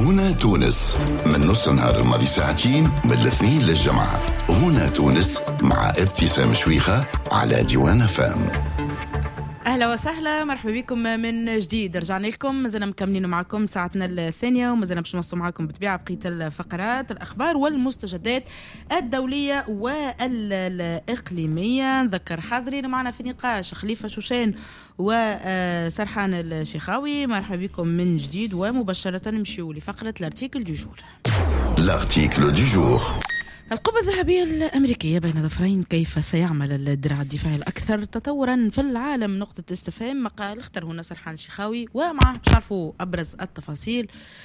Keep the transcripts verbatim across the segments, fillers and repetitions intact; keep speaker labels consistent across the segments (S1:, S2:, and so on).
S1: هنا تونس من نص نهار الماضي ساعتين من الاثنين للجمعة. هنا تونس مع ابتسام شويخة على ديوان فام.
S2: أهلا وسهلا، مرحبا بكم من جديد. رجعنا لكم، مازلنا مكملين معكم ساعتنا الثانية، ومازلنا باش نوصل معكم بطبيعة بقية الفقرات، الأخبار والمستجدات الدولية والإقليمية. نذكر حاضرين معنا في نقاش خليفة شوشان وسرحان الشيخاوي. مرحبا بكم من جديد، ومباشرة نمشيو لفقرة الارتيكل دو جور.
S1: الارتيكل دو جور.
S2: القبة الذهبية الأمريكية بين ظفرين، كيف سيعمل الدرع الدفاعي الأكثر تطورا في العالم؟ نقطة استفهام. مقال اختاره هنا سرحان الشيخاوي، ومعه باش نعرفوا أبرز التفاصيل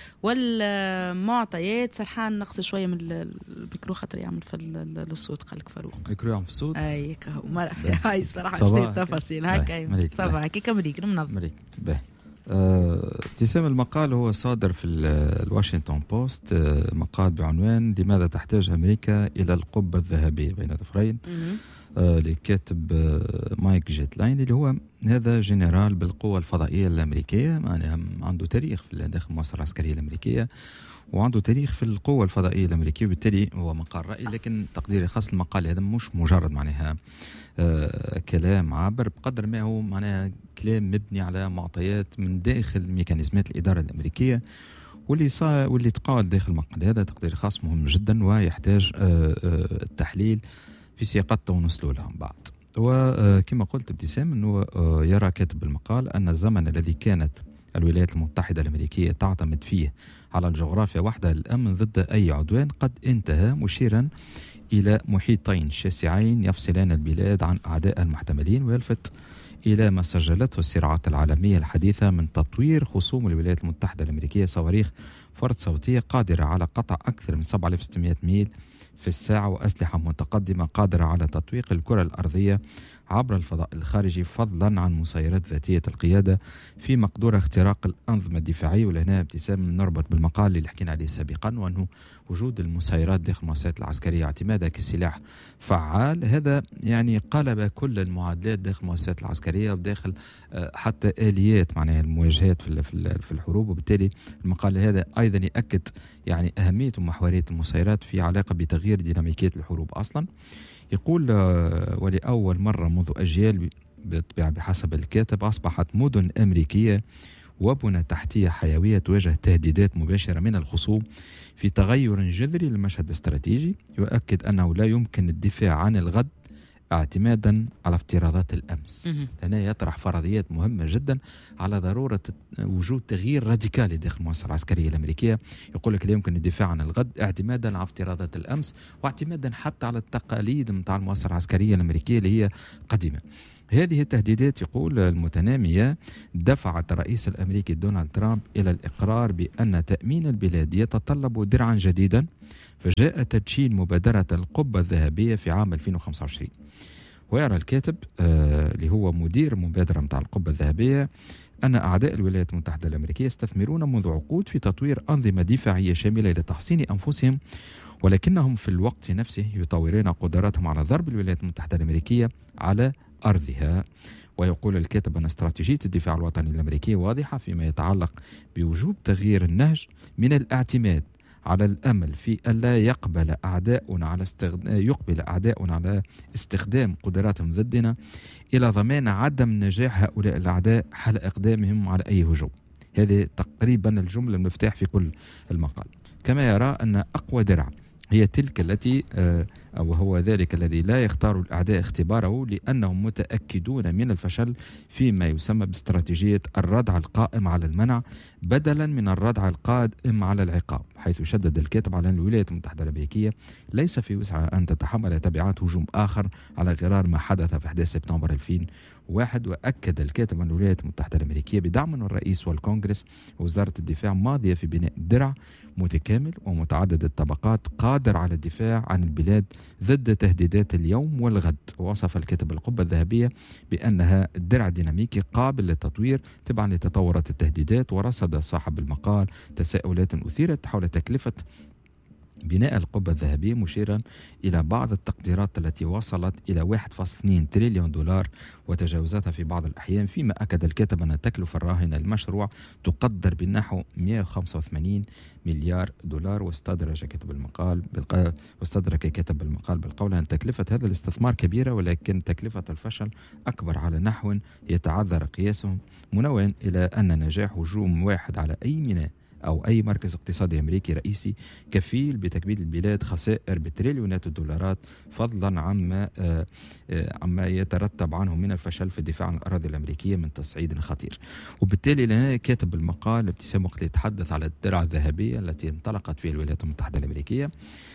S2: والمعطيات. سرحان نقص شوية من الميكرو خاطر يعمل في الصوت. قالك فاروق
S3: ميكرو يعمل في الصوت.
S2: أي كهو مرحبا. هاي الصراحة شتي التفاصيل هكا صباح كي كمريك منظم مريك
S3: باهي. ابتسام، المقال هو صادر في الواشنطن بوست، أه مقال بعنوان لماذا تحتاج أمريكا إلى القبة الذهبية بين ظفرين، أه للكاتب أه مايك جيتلاين، اللي هو هذا جنرال بالقوة الفضائية الأمريكية، معناها عنده تاريخ في داخل المؤسسة العسكرية الأمريكية وعنده تاريخ في القوة الفضائية الأمريكية، وبالتالي هو مقال رأي. لكن تقديري خاص المقال هذا مش مجرد معناها آه كلام عابر، بقدر ما هو معناها كلام مبني على معطيات من داخل ميكانيزمات الإدارة الأمريكية، واللي صار واللي تقال داخل المقال هذا تقديري خاص مهم جدا، ويحتاج آه آه التحليل في سياقات ونوصلوا لها بعد. وكما قلت ابتسام، أنه آه يرى كاتب المقال أن الزمن الذي كانت الولايات المتحدة الأمريكية تعتمد فيه على الجغرافيا وحدها للأمن ضد أي عدوان قد انتهى، مشيرا إلى محيطين شاسعين يفصلان البلاد عن أعدائها المحتملين، ويلفت إلى ما سجلته الصراعات العالمية الحديثة من تطوير خصوم الولايات المتحدة الأمريكية صواريخ فرد صوتية قادرة على قطع أكثر من سبعة آلاف وستمائة ميل في الساعة، وأسلحة متقدمة قادرة على تطويق الكرة الأرضية عبر الفضاء الخارجي، فضلا عن مسيرات ذاتية القيادة في مقدور اختراق الأنظمة الدفاعية. ولهنا ابتسام نربط بالمقال اللي حكينا عليه سابقا، وأنه وجود المسيرات داخل المؤسسات العسكرية اعتمادها كسلاح فعال، هذا يعني قلب كل المعادلات داخل المؤسسات العسكرية وداخل حتى آليات معناها المواجهات في الحروب. وبالتالي المقال هذا أيضا يأكد يعني أهمية ومحورية المسيرات في علاقة بتغيير ديناميكية الحروب أصلا. يقول ولأول مرة منذ أجيال بحسب الكاتب أصبحت مدن أمريكية وبنى تحتية حيوية تواجه تهديدات مباشرة من الخصوم في تغير جذري للمشهد الاستراتيجي. يؤكد أنه لا يمكن الدفاع عن الغد اعتمادا على افتراضات الأمس. هنا يطرح فرضيات مهمة جدا على ضرورة وجود تغيير راديكالي داخل المؤسسة العسكرية الأمريكية. يقول لك لا يمكن الدفاع عن الغد اعتمادا على افتراضات الأمس، واعتمادا حتى على التقاليد متاع المؤسسة العسكرية الأمريكية اللي هي قديمة. هذه التهديدات يقول المتنامية دفعت الرئيس الأمريكي دونالد ترامب إلى الإقرار بأن تأمين البلاد يتطلب درعا جديدا، فجاء تدشين مبادرة القبة الذهبية في عام ألفين وخمسة وعشرين. ويرى الكاتب آه اللي هو مدير مبادرة متاع القبة الذهبية أن أعداء الولايات المتحدة الأمريكية يستثمرون منذ عقود في تطوير أنظمة دفاعية شاملة لتحصين أنفسهم، ولكنهم في الوقت نفسه يطورون قدراتهم على ضرب الولايات المتحدة الأمريكية على أرضها. ويقول الكاتب أن استراتيجية الدفاع الوطني الأمريكي واضحة فيما يتعلق بوجوب تغيير النهج من الاعتماد على الأمل في ألا يقبل أعداؤنا على استخدام يقبل أعداؤنا على استخدام قدراتهم ضدنا إلى ضمان عدم نجاح هؤلاء الأعداء حال إقدامهم على أي هجوم. هذه تقريبا الجملة المفتاح في كل المقال. كما يرى أن أقوى درع هي تلك التي أو هو ذلك الذي لا يختار الأعداء اختباره لأنهم متأكدون من الفشل فيما يسمى باستراتيجية الردع القائم على المنع بدلا من الردع القائم على العقاب، حيث شدد الكاتب على أن الولايات المتحدة الأمريكية ليس في وسعها أن تتحمل تبعات هجوم آخر على غرار ما حدث في أحداث سبتمبر ألفين وواحد. وأكد الكاتب أن الولايات المتحدة الأمريكية بدعم من الرئيس والكونغرس ووزارة الدفاع ماضية في بناء درع متكامل ومتعدد الطبقات قادر على الدفاع عن البلاد ضد تهديدات اليوم والغد. ووصف الكاتب القبة الذهبية بأنها درع ديناميكي قابل للتطوير تبعا لتطورات التهديدات. ورصد صاحب المقال تساؤلات أثيرت حول تكلفة بناء القبة الذهبية، مشيرا إلى بعض التقديرات التي وصلت إلى واحد فاصلة اثنين تريليون دولار وتجاوزتها في بعض الأحيان، فيما أكد الكاتب أن التكلفة الراهنة للمشروع تقدر بنحو مئة وخمسة وثمانين مليار دولار. واستدرج كاتب المقال بالق... واستدرك كاتب المقال بالقول أن تكلفة هذا الاستثمار كبيرة، ولكن تكلفة الفشل أكبر على نحو يتعذر قياسه، منوعا إلى أن نجاح هجوم واحد على أي ميناء أو أي مركز اقتصادي أمريكي رئيسي كفيل بتكبيد البلاد خسائر بتريليونات الدولارات، فضلا عما عما يترتب عنه من الفشل في الدفاع عن الأراضي الأمريكية من تصعيد خطير. وبالتالي لنا كاتب المقال ابتسام وقت يتحدث على الدرع الذهبية التي انطلقت فيها الولايات المتحدة الأمريكية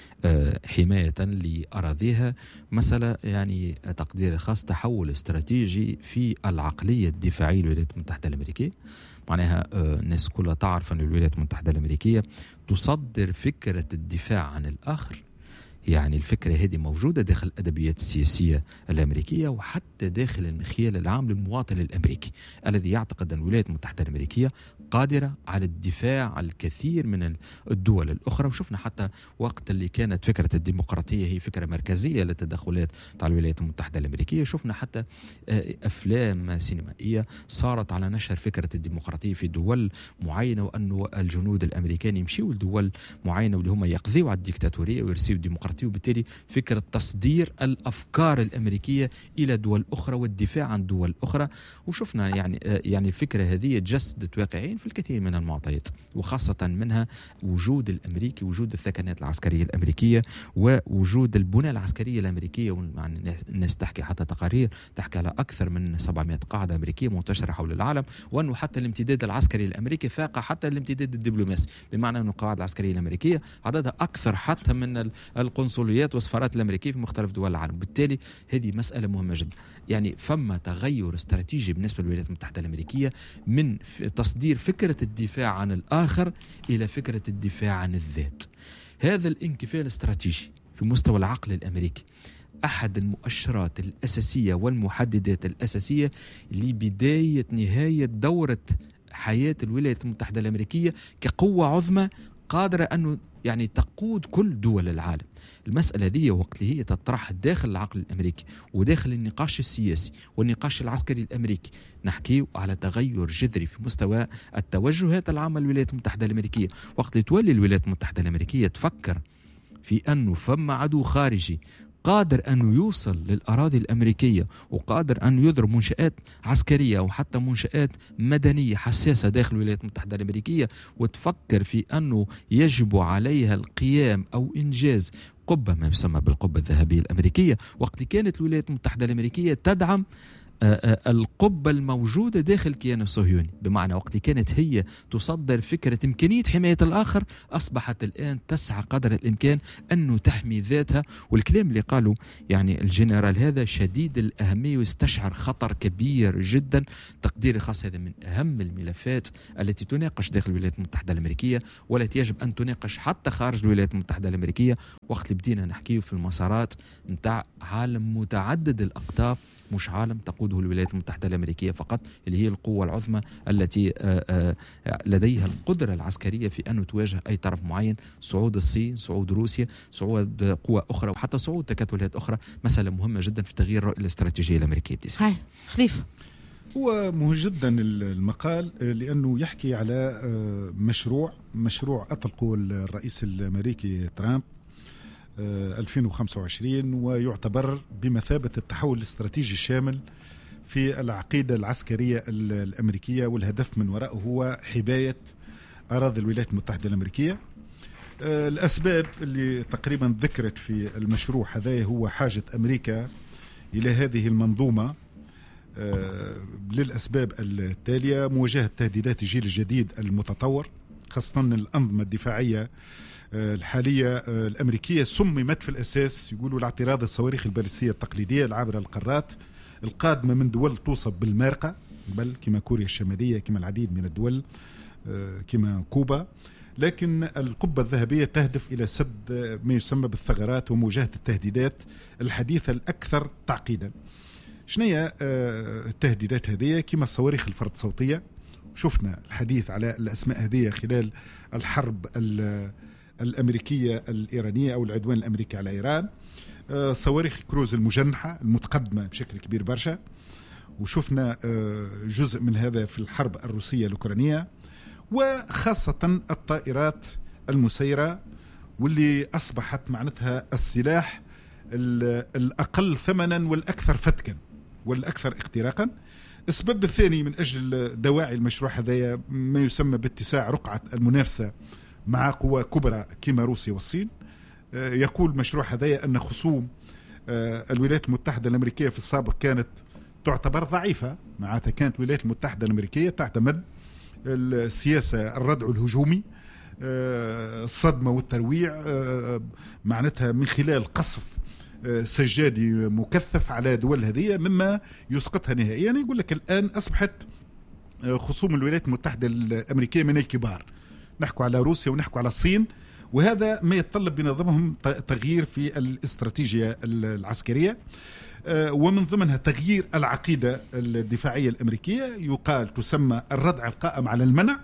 S3: حماية لأراضيها، مسألة يعني تقدير خاص تحول استراتيجي في العقلية الدفاعية للولايات المتحدة الأمريكية. معناها الناس كلها تعرف أن الولايات المتحدة الأمريكية تصدر فكرة الدفاع عن الآخر، يعني الفكرة هذه موجودة داخل الأدبيات السياسية الأمريكية وحتى داخل المخيال العام للمواطن الأمريكي الذي يعتقد أن الولايات المتحدة الأمريكية قادرة على الدفاع عن الكثير من الدول الأخرى. وشفنا حتى وقت اللي كانت فكرة الديمقراطية هي فكرة مركزية للتدخلات تاع الولايات المتحدة الأمريكية، شفنا حتى أفلام سينمائية صارت على نشر فكرة الديمقراطية في دول معينة، وأنه الجنود الأمريكان يمشيوا لدول معينة واللي هم يقضيوا على الديكتاتورية ويرسيوا الديمقراطية، وبالتالي فكرة تصدير الأفكار الأمريكية إلى دول أخرى والدفاع عن دول أخرى. وشفنا يعني يعني الفكرة هذه تجسدت واقعيا في الكثير من المعطيات، وخاصة منها وجود الأمريكي، وجود الثكنات العسكرية الأمريكية، ووجود البنى العسكرية الأمريكية. والناس تحكي حتى تقارير تحكي على أكثر من سبعمائة قاعدة أمريكية منتشرة حول العالم، وأنه حتى الامتداد العسكري الأمريكي فاق حتى الامتداد الدبلوماسي، بمعنى أن القواعد العسكرية الأمريكية عددها أكثر حتى من القنصليات والسفارات الأمريكية في مختلف دول العالم. بالتالي هذه مسألة مهمة جدا. يعني فما تغير استراتيجي بالنسبة للولايات المتحدة الأمريكية من تصدير فكرة الدفاع عن الآخر إلى فكرة الدفاع عن الذات. هذا الانكفال الاستراتيجي في مستوى العقل الأمريكي أحد المؤشرات الأساسية والمحددات الأساسية لبداية نهاية دورة حياة الولايات المتحدة الأمريكية كقوة عظمى قادرة أنه يعني تقود كل دول العالم. المسألة دي وقت هي تطرح داخل العقل الأمريكي وداخل النقاش السياسي والنقاش العسكري الأمريكي، نحكي على تغير جذري في مستوى التوجهات العامة للولايات المتحدة الأمريكية. وقت تولي الولايات المتحدة الأمريكية تفكر في أنه فما عدو خارجي قادر أن يوصل للأراضي الأمريكية وقادر أن يضرب منشآت عسكرية وحتى منشآت مدنية حساسة داخل الولايات المتحدة الأمريكية، وتفكر في أنه يجب عليها القيام أو إنجاز قبة ما يسمى بالقبة الذهبية الأمريكية. وقت كانت الولايات المتحدة الأمريكية تدعم القبة الموجودة داخل الكيان الصهيوني، بمعنى وقت كانت هي تصدر فكرة إمكانية حماية الآخر، أصبحت الآن تسعى قدر الإمكان أنه تحمي ذاتها. والكلام اللي قالوا يعني الجنرال هذا شديد الأهمية ويستشعر خطر كبير جدا. تقديري خاص هذا من أهم الملفات التي تناقش داخل الولايات المتحدة الأمريكية والتي يجب أن تناقش حتى خارج الولايات المتحدة الأمريكية. وقت اللي بدينا نحكيه في المسارات متاع عالم متعدد الأقطاب، مش عالم تقوده الولايات المتحدة الأمريكية فقط اللي هي القوة العظمى التي لديها القدرة العسكرية في أن تواجه أي طرف معين، صعود الصين، صعود روسيا، صعود قوى أخرى وحتى صعود تكتلات أخرى. مسألة مهمة جدا في تغيير الرؤية الاستراتيجية الأمريكية.
S2: هاي خليفة
S4: هو مهم جدا المقال لأنه يحكي على مشروع مشروع أطلقه الرئيس الأمريكي ترامب ألفين وخمسة وعشرين، ويعتبر بمثابة التحول الاستراتيجي الشامل في العقيدة العسكرية الأمريكية، والهدف من وراءه هو حماية أراضي الولايات المتحدة الأمريكية. الأسباب اللي تقريبا ذكرت في المشروع هذا هو حاجة أمريكا إلى هذه المنظومة للأسباب التالية: مواجهة تهديدات الجيل الجديد المتطور، خاصة الأنظمة الدفاعية الحالية الأمريكية صممت في الأساس يقولوا لاعتراض الصواريخ البالستية التقليدية العابرة للقارات القادمة من دول توصف بالمارقة، بل كما كوريا الشمالية، كما العديد من الدول، كما كوبا. لكن القبة الذهبية تهدف إلى سد ما يسمى بالثغرات ومواجهة التهديدات الحديثة الأكثر تعقيدا. شنية التهديدات هذه؟ كما الصواريخ الفرد صوتية، شفنا الحديث على الأسماء هذه خلال الحرب الأمريكية الإيرانية أو العدوان الأمريكي على إيران، صواريخ كروز المجنحة المتقدمة بشكل كبير برشا، وشفنا جزء من هذا في الحرب الروسية الأوكرانية، وخاصة الطائرات المسيرة واللي أصبحت معناتها السلاح الأقل ثمنا والأكثر فتكا والأكثر اختراقا. السبب الثاني من أجل دواعي المشروع هذايا ما يسمى باتساع رقعة المنافسة مع قوى كبرى كما روسيا والصين. يقول مشروع هذايا أن خصوم الولايات المتحدة الأمريكية في السابق كانت تعتبر ضعيفة، معناتها كانت الولايات المتحدة الأمريكية تعتمد السياسة الردع الهجومي، الصدمة والترويع، معناتها من خلال قصف سجادي مكثف على دول هذه مما يسقطها نهائيا. يعني يقول لك الآن أصبحت خصوم الولايات المتحدة الأمريكية من الكبار، نحكوا على روسيا ونحكوا على الصين، وهذا ما يتطلب بنظامهم تغيير في الاستراتيجية العسكرية، ومن ضمنها تغيير العقيدة الدفاعية الأمريكية، يقال تسمى الردع القائم على المنع،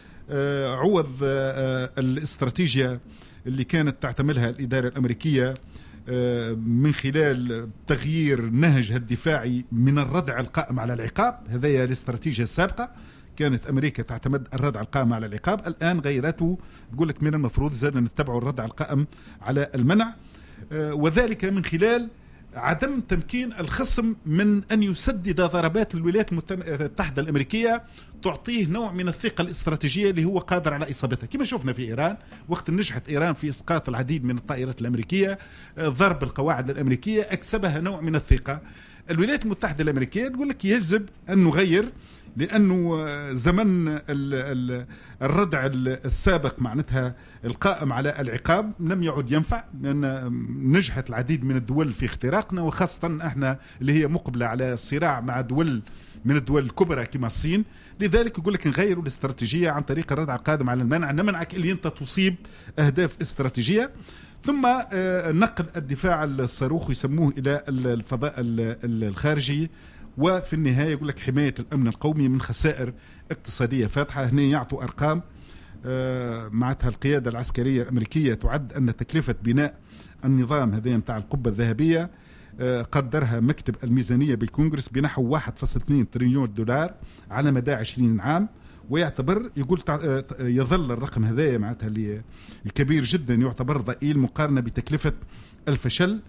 S4: عوض الاستراتيجية اللي كانت تعتملها الإدارة الأمريكية من خلال تغيير نهجها الدفاعي من الردع القائم على العقاب. هذه الاستراتيجية السابقة كانت أمريكا تعتمد الردع القائم على العقاب، الآن غيرته تقول لك من المفروض زاد نتبع الردع القائم على المنع، وذلك من خلال عدم تمكين الخصم من أن يسدد ضربات الولايات المتحدة الأمريكية تعطيه نوع من الثقة الاستراتيجية اللي هو قادر على إصابتها، كما شفنا في إيران وقت نجحت إيران في إسقاط العديد من الطائرات الأمريكية، ضرب القواعد الأمريكية أكسبها نوع من الثقة. الولايات المتحدة الأمريكية تقول لك يجب أن نغير، لأنه زمن الردع السابق معناتها القائم على العقاب لم يعد ينفع، لأن نجحت العديد من الدول في اختراقنا، وخاصة احنا اللي هي مقبلة على صراع مع دول من الدول الكبرى كما الصين. لذلك يقول لك نغيروا الاستراتيجية عن طريق الردع القادم على المنع، نمنعك اللي انت تصيب أهداف استراتيجية، ثم نقل الدفاع الصاروخ يسموه إلى الفضاء الخارجي، وفي النهاية يقول لك حماية الأمن القومي من خسائر اقتصادية فاتحة. هنا يعطوا أرقام معناتها القيادة العسكرية الأمريكية تعد أن تكلفة بناء النظام هذا متاع القبة الذهبية قدرها مكتب الميزانية بالكونغرس بنحو واحد فاصلة اثنين تريليون دولار على مدى عشرين عام، ويعتبر يقول يظل الرقم هذا معناتها الكبير جدا يعتبر ضئيل مقارنة بتكلفة الفشل،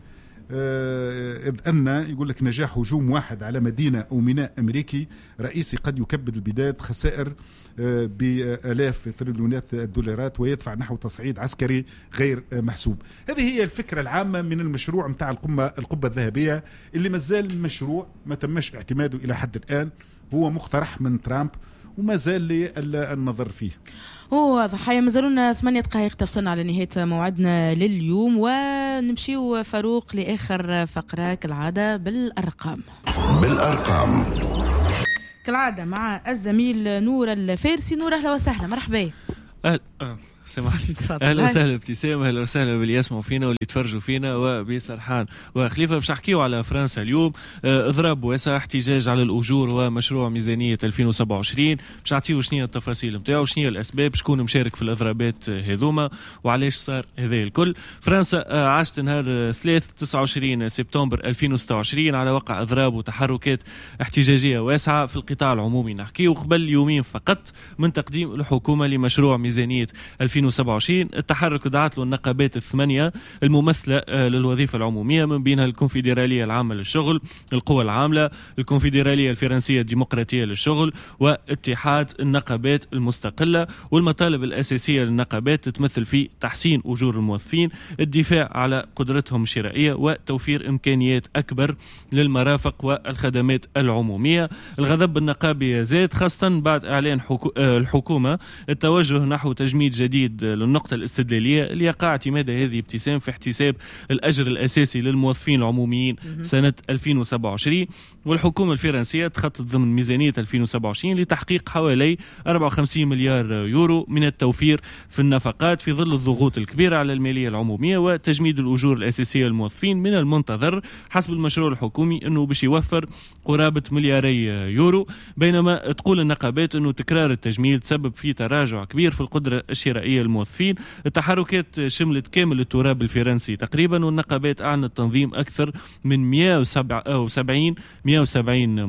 S4: إذ أن يقول لك نجاح هجوم واحد على مدينة أو ميناء أمريكي رئيسي قد يكبد البلاد خسائر بآلاف تريليونات الدولارات ويدفع نحو تصعيد عسكري غير محسوب. هذه هي الفكرة العامة من المشروع متاع القبة, القبة الذهبية اللي مازال المشروع ما تمش اعتماده إلى حد الآن، هو مقترح من ترامب وما زال للنظر فيه.
S2: هو ضحايا مازالونا ثمانية دقائق تفصلنا على نهاية موعدنا لليوم، ونمشيو فاروق لآخر فقرة كالعادة بالأرقام.
S1: بالأرقام
S2: كالعادة مع الزميل نور الفارسي. نور أهلا وسهلا، مرحبا.
S5: أهلا سمعني. اهلا وسهلا ابتسام، اهلا وسهلا باللي يسمعوا فينا واللي يتفرجوا فينا وبسرحان وخليفه. باش نحكيو على فرنسا اليوم، اضراب واسع، احتجاج على الاجور ومشروع ميزانيه ألفين وسبعة وعشرين. باش نعطيو شنو التفاصيل نتاعو، شنو الاسباب، شكون مشارك في الاضرابات هذوما وعلاش صار هذا الكل. فرنسا عاشت نهار ثلاثة تسعة وعشرين سبتمبر ألفين وستة وعشرين على وقع اضراب وتحركات احتجاجيه واسعه في القطاع العمومي. نحكيو قبل يومين فقط من تقديم الحكومه لمشروع ميزانيه ألفين وسبعة وعشرين. التحرك دعت له النقابات الثمانية الممثلة للوظيفة العمومية، من بينها الكونفدرالية العامة للشغل، القوى العاملة، الكونفدرالية الفرنسية الديمقراطية للشغل، واتحاد النقابات المستقلة. والمطالب الأساسية للنقابات تتمثل في تحسين أجور الموظفين، الدفاع على قدرتهم الشرائية، وتوفير إمكانيات أكبر للمرافق والخدمات العمومية. الغضب النقابي زاد خاصة بعد إعلان حكو... الحكومة التوجه نحو تجميد جديد للنقطة الاستدلالية اللي يقع اعتماد هذه ابتسام في احتساب الأجر الأساسي للموظفين العموميين سنة ألفين وسبعة وعشرين. والحكومة الفرنسية تخطط ضمن ميزانية ألفين وسبعة وعشرين لتحقيق حوالي أربعة وخمسين مليار يورو من التوفير في النفقات في ظل الضغوط الكبيرة على المالية العمومية وتجميد الأجور الأساسية للموظفين. من المنتظر حسب المشروع الحكومي أنه باش يوفر قرابة ملياري يورو، بينما تقول النقابات أنه تكرار التجميل تسبب في تراجع كبير في القدرة الشرائية التحريرية للموظفين. التحركات شملت كامل التراب الفرنسي تقريبا، والنقابات أعلنت تنظيم أكثر من مئة وسبعين